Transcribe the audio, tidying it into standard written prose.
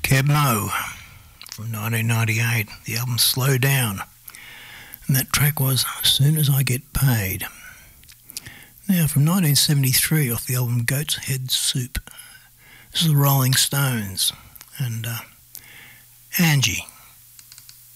Keb Mo from 1998, the album Slow Down, and that track was As Soon As I Get Paid. Now from 1973 off the album Goat's Head Soup, this is the Rolling Stones and Angie.